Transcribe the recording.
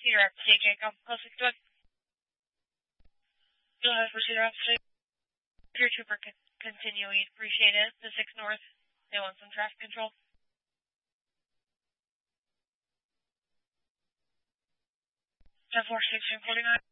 Cedar Rapids, CJ, come closely to it. You'll have for Cedar Rapids. If your trooper could continue, we'd appreciate it. The 6 North, they want some traffic control. 10-4, 6, 49.